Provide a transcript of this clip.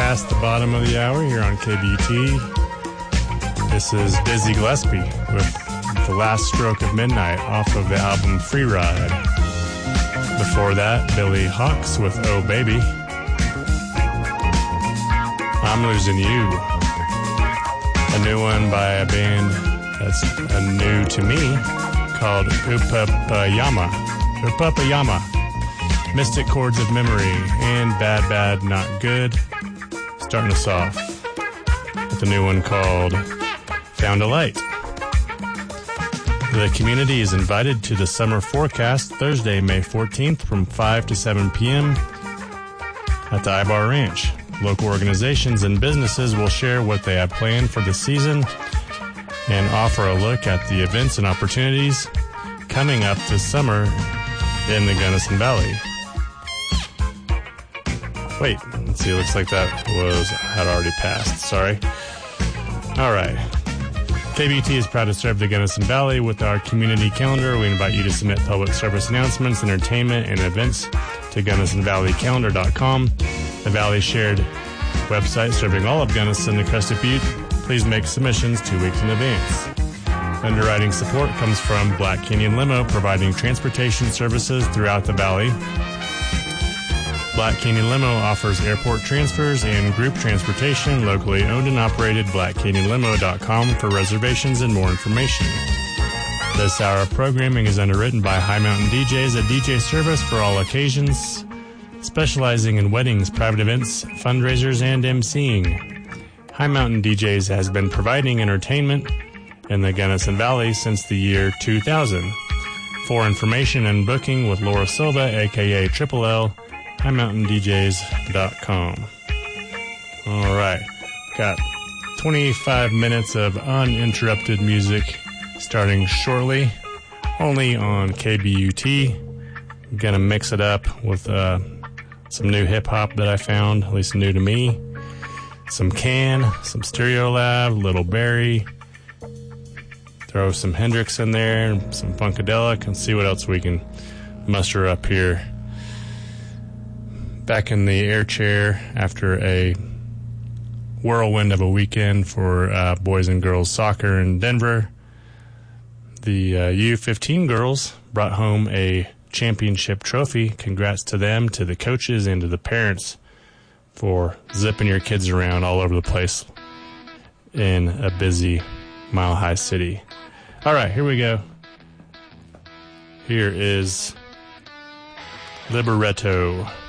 past the bottom of the hour here on KBT. This is Dizzy Gillespie with The Last Stroke of Midnight off of the album Free Ride. Before that, Billy Hawks with Oh Baby. I'm Losing You. A new one by a band that's new to me called Upapayama. Mystic Chords of Memory and Bad Bad Not Good. Starting us off with a new one called Found a Light. The community is invited to the Summer Forecast Thursday, May 14th from 5 to 7 p.m. at the Ibar Ranch. Local organizations and businesses will share what they have planned for the season and offer a look at the events and opportunities coming up this summer in the Gunnison Valley. Wait, let's see, it looks like that had already passed. Sorry. All right. KBT is proud to serve the Gunnison Valley with our community calendar. We invite you to submit public service announcements, entertainment, and events to GunnisonValleyCalendar.com. The Valley shared website serving all of Gunnison and Crested Butte. Please make submissions 2 weeks in advance. Underwriting support comes from Black Canyon Limo, providing transportation services throughout the Valley. Black Canyon Limo offers airport transfers and group transportation. Locally owned and operated, BlackCanyonLimo.com for reservations and more information. This hour of programming is underwritten by High Mountain DJs, a DJ service for all occasions, specializing in weddings, private events, fundraisers, and emceeing. High Mountain DJs has been providing entertainment in the Gunnison Valley since the year 2000. For information and booking with Laura Silva, a.k.a. Triple L, HighMountainDJs.com. All right. Got 25 minutes of uninterrupted music starting shortly, only on KBUT. I'm going to mix it up with some new hip-hop that I found, at least new to me. Some Can, some Stereolab, Little Barry. Throw some Hendrix in there, some Funkadelic, and see what else we can muster up here. Back in the air chair after a whirlwind of a weekend for boys and girls soccer in Denver. The U15 girls brought home a championship trophy. Congrats to them, to the coaches, and to the parents for zipping your kids around all over the place in a busy Mile High City. All right, here we go. Here is Libretto.